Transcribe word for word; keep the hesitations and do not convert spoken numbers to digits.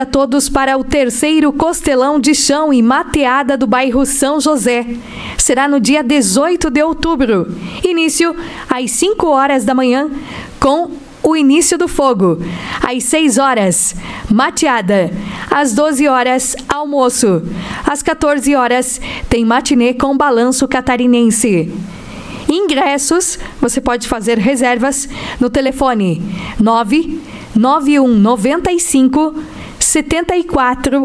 A todos para o terceiro Costelão de Chão e Mateada do bairro São José. Será no dia dezoito de outubro. Início às cinco horas da manhã, com o início do fogo. Às seis horas, mateada. Às doze horas, almoço. Às quatorze horas, tem matinê com balanço catarinense. Ingressos, você pode fazer reservas no telefone nove nove um nove cinco, sete quatro